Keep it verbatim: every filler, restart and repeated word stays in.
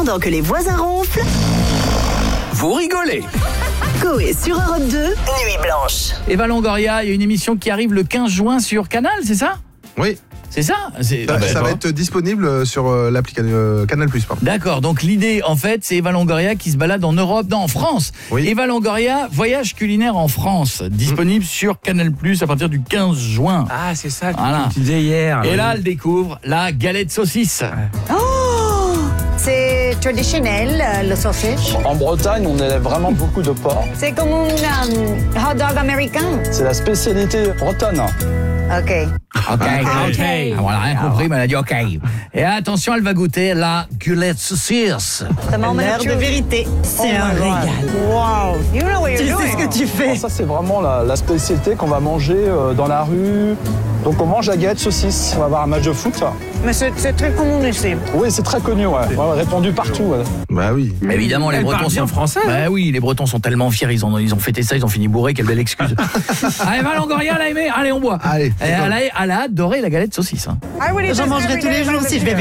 Pendant que les voisins ronflent, vous rigolez. Coé sur Europe deux, Nuit Blanche. Eva Longoria, il y a une émission qui arrive le quinze juin sur Canal, c'est ça ? Oui. C'est ça c'est... Ça, Ah bah, ça va être disponible sur euh, l'application euh, Canal plus, pardon. D'accord, donc l'idée, en fait, c'est Eva Longoria qui se balade en Europe, non, en France. Oui. Eva Longoria, voyage culinaire en France, disponible mmh. sur Canal plus à partir du quinze juin. Ah, c'est ça que Voilà. tu disais hier. Et oui. là, elle découvre la galette saucisse. Oh, c'est traditionnel, euh, le sausage. En Bretagne, on élève vraiment beaucoup de porc. C'est comme un um, hot dog américain. C'est la spécialité bretonne. Ok. Ok, ok. Ah, voilà, rien compris, mais elle a dit ok. Et attention, elle va goûter la galette saucisse. L'air de vérité, c'est un régal. Wow. You know what you're Tu doing. sais ce que tu fais. Alors ça, c'est vraiment la, la spécialité qu'on va manger euh, dans la rue. Donc, on mange la galette saucisse. On va avoir un match de foot. Mais c'est, c'est très commun ici. Oui, c'est très connu, ouais. Ouais, répandu partout. Ouais. Bah oui. Évidemment, les Elle Bretons parle bien sont français. Bah oui, les Bretons sont tellement fiers, ils ont, ils ont fêté ça, ils ont fini bourrés, quelle belle excuse. Ah, Eva Longoria, elle a aimé, allez, on boit. Allez. Elle a, elle a adoré la galette saucisse. Hein. I would eat J'en this mangerai every tous day les if I jours was si je here. vais